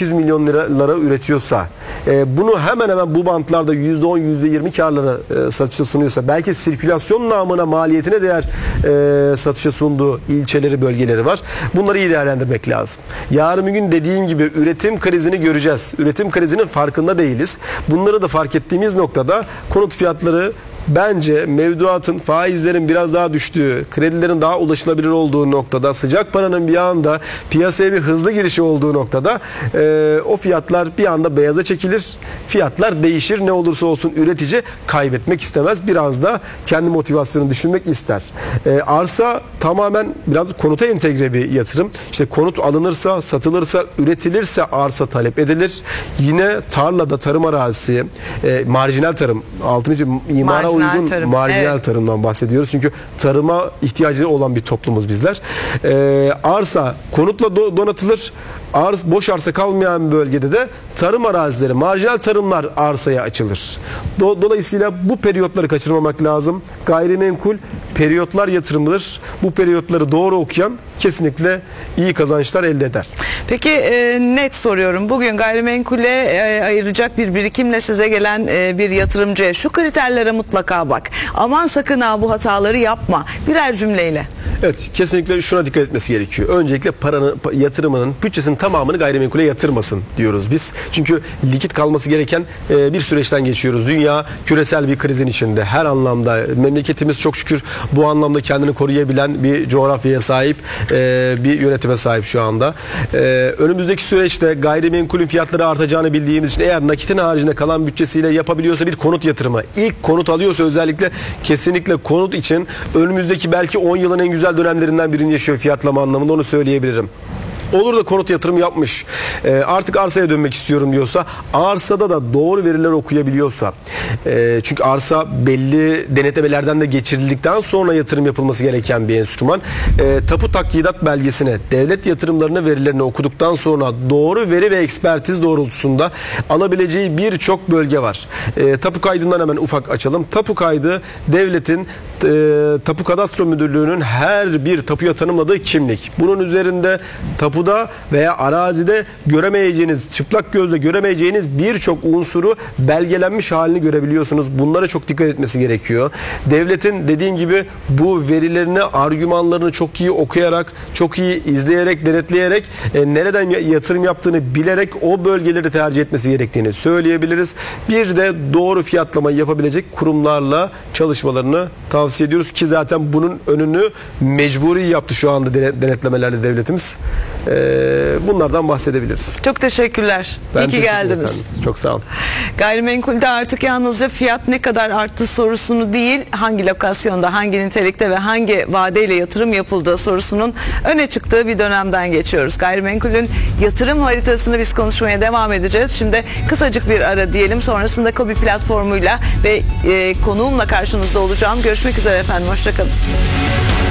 8 milyon liralara üretiyorsa, bunu hemen hemen bu bantlarda %10, %20 karlara satışa sunuyorsa, belki sirkülasyon namına maliyetine değer satışa sunduğu ilçeleri, bölgeleri var. Bunları iyi değerlendirmek lazım. Yarın bir gün dediğim gibi üretim krizini göreceğiz. Üretim krizinin farkında değiliz. Bunları da fark ettiğimiz noktada konut fiyatları bence mevduatın, faizlerin biraz daha düştüğü, kredilerin daha ulaşılabilir olduğu noktada, sıcak paranın bir anda piyasaya bir hızlı girişi olduğu noktada o fiyatlar bir anda beyaza çekilir. Fiyatlar değişir. Ne olursa olsun üretici kaybetmek istemez. Biraz da kendi motivasyonunu düşünmek ister. Arsa tamamen biraz konuta entegre bir yatırım. İşte konut alınırsa, satılırsa, üretilirse arsa talep edilir. Yine tarlada, tarım arazisi, marjinal tarım, altını için imara uygun tarım, marjinal tarımdan bahsediyoruz. Çünkü tarıma ihtiyacı olan bir toplumuz bizler. Arsa konutla donatılır. Boş arsa kalmayan bölgede de tarım arazileri, marjinal tarımlar arsaya açılır. Dolayısıyla bu periyotları kaçırmamak lazım. Gayrimenkul periyotlar yatırımıdır. Bu periyotları doğru okuyan kesinlikle iyi kazançlar elde eder. Peki net soruyorum. Bugün gayrimenkule ayıracak bir birikimle size gelen bir yatırımcıya şu kriterlere mutlaka bak. Aman sakın ha bu hataları yapma. Birer cümleyle. Evet, kesinlikle şuna dikkat etmesi gerekiyor. Öncelikle yatırımının bütçesinin tamamını gayrimenkule yatırmasın diyoruz biz. Çünkü likit kalması gereken bir süreçten geçiyoruz. Dünya küresel bir krizin içinde. Her anlamda memleketimiz çok şükür bu anlamda kendini koruyabilen bir coğrafyaya sahip, bir yönetime sahip şu anda. Önümüzdeki süreçte gayrimenkulün fiyatları artacağını bildiğimiz için eğer nakitin haricinde kalan bütçesiyle yapabiliyorsa bir konut yatırımı, ilk konut alıyorsa özellikle kesinlikle konut için önümüzdeki belki 10 yılın en güzel dönemlerinden birini yaşıyor fiyatlama anlamında, onu söyleyebilirim. Olur da konut yatırım yapmış, artık arsaya dönmek istiyorum diyorsa, arsada da doğru veriler okuyabiliyorsa, çünkü arsa belli denetlemelerden de geçirildikten sonra yatırım yapılması gereken bir enstrüman. Tapu takyidat belgesine, devlet yatırımlarını, verilerini okuduktan sonra doğru veri ve ekspertiz doğrultusunda alabileceği birçok bölge var. Tapu kaydından hemen ufak açalım. Tapu kaydı devletin Tapu Kadastro Müdürlüğü'nün her bir tapuya tanımladığı kimlik. Bunun üzerinde tapuda veya arazide göremeyeceğiniz, çıplak gözle göremeyeceğiniz birçok unsuru belgelenmiş halini görebiliyorsunuz. Bunlara çok dikkat etmesi gerekiyor. Devletin dediğim gibi bu verilerini, argümanlarını çok iyi okuyarak, çok iyi izleyerek, denetleyerek, nereden yatırım yaptığını bilerek o bölgeleri tercih etmesi gerektiğini söyleyebiliriz. Bir de doğru fiyatlamayı yapabilecek kurumlarla çalışmalarını tavsiye ediyoruz ki zaten bunun önünü mecburi yaptı şu anda denetlemelerle devletimiz. Bunlardan bahsedebiliriz. Çok teşekkürler. İyi ki geldiniz. Efendim. Çok sağ olun. Gayrimenkulde artık yalnızca fiyat ne kadar arttı sorusunu değil, hangi lokasyonda, hangi nitelikte ve hangi vadeyle yatırım yapıldığı sorusunun öne çıktığı bir dönemden geçiyoruz. Gayrimenkulün yatırım haritasını biz konuşmaya devam edeceğiz. Şimdi kısacık bir ara diyelim. Sonrasında KOBİ platformuyla ve konuğumla karşınızda olacağım. Görüşmek üzere efendim. Hoşçakalın.